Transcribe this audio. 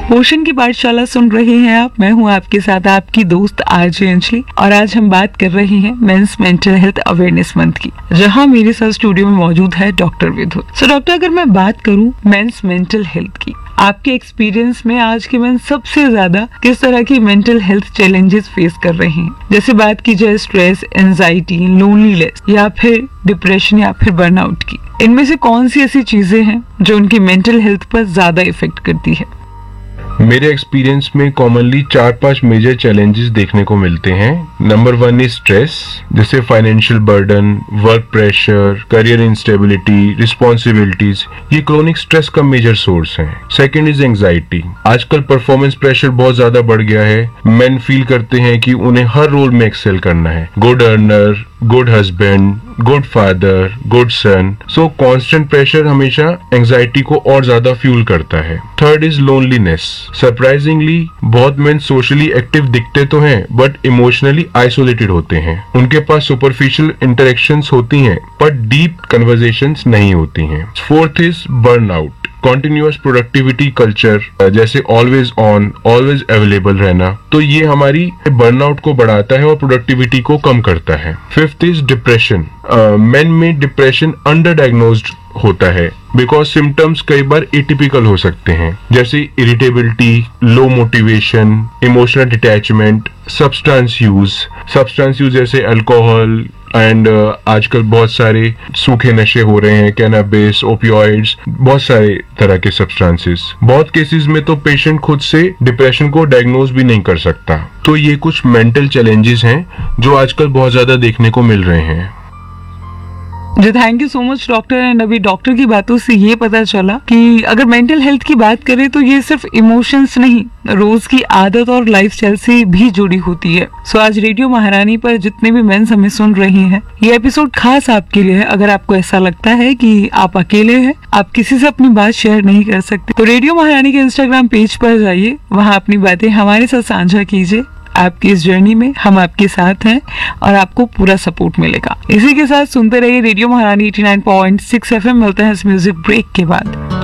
पोषण की पाठशाला सुन रहे हैं आप। मैं हूं आपके साथ आपकी दोस्त आरजे अंजलि और आज हम बात कर रहे हैं mains mental health awareness month की, जहां मेरे साथ स्टूडियो में मौजूद है डॉक्टर विद्युत। सो डॉक्टर, अगर मैं बात करूं मेंस मेंटल हेल्थ की, आपके एक्सपीरियंस में आज के मेंस सबसे ज्यादा किस तरह की मेंटल हेल्थ चैलेंजेस फेस कर रहे हैं? जैसे बात की जाए स्ट्रेस, एंजाइटी, लोनलीनेस या फिर डिप्रेशन या फिर बर्नआउट की, इनमें से कौन सी ऐसी चीजें हैं जो उनकी मेंटल हेल्थ पर ज्यादा इफेक्ट करती है? मेरे एक्सपीरियंस में कॉमनली 4-5 मेजर चैलेंजेस देखने को मिलते हैं। नंबर 1 इज स्ट्रेस, जैसे financial burden, work pressure, career instability, responsibilities. ये क्रोनिक स्ट्रेस का मेजर सोर्स है। Second is anxiety. आजकल परफॉर्मेंस प्रेशर बहुत ज्यादा बढ़ गया है। मेन फील करते हैं कि उन्हें हर रोल में एक्सेल करना है, good earner, good husband, good father, good son. सो कांस्टेंट प्रेशर हमेशा एंजाइटी को और ज्यादा फ्यूल करता है। Third is loneliness. सरप्राइजिंगली बहुत मेन सोशली एक्टिव दिखते तो हैं बट इमोशनली आइसोलेटेड होते हैं। उनके पास सुपरफिशियल इंटरेक्शंस होती हैं पर डीप कन्वर्सेशंस नहीं होती हैं। Fourth is burnout. Continuous productivity culture, जैसे ऑलवेज ऑन, ऑलवेज अवेलेबल रहना, तो ये हमारी बर्नआउट को बढ़ाता है और प्रोडक्टिविटी को कम करता है। Fifth is depression. मेन में डिप्रेशन अंडर डायग्नोज्ड होता है बिकॉज सिम्टम्स कई बार एटिपिकल हो सकते हैं, जैसे irritability, low motivation, emotional detachment, substance use जैसे अल्कोहल एंड आजकल बहुत सारे सूखे नशे हो रहे हैं, कैनाबिस, ओपियोइड्स, बहुत सारे तरह के सब्सटेंसेस। बहुत केसेस में तो पेशेंट खुद से डिप्रेशन को डायग्नोज भी नहीं कर सकता। तो ये कुछ मेंटल चैलेंजेस हैं जो आजकल बहुत ज्यादा देखने को मिल रहे हैं। जी, thank you so much doctor. And अभी डॉक्टर की बातों से ये पता चला कि अगर मेंटल हेल्थ की बात करें तो ये सिर्फ इमोशंस नहीं, रोज की आदत और लाइफस्टाइल से भी जुड़ी होती है। सो आज रेडियो महारानी पर जितने भी मेंस हमें सुन रहे हैं, ये एपिसोड खास आपके लिए है। अगर आपको ऐसा लगता है कि आप अकेले हैं, आप किसी से अपनी बात शेयर नहीं कर सकते, तो रेडियो महारानी के इंस्टाग्राम पेज पर जाइए, वहाँ अपनी बातें हमारे साथ साझा कीजिए। आपकी इस जर्नी में हम आपके साथ हैं और आपको पूरा सपोर्ट मिलेगा। इसी के साथ सुनते रहिए रेडियो महारानी 89.6 FM। मिलते हैं इस म्यूजिक ब्रेक के बाद।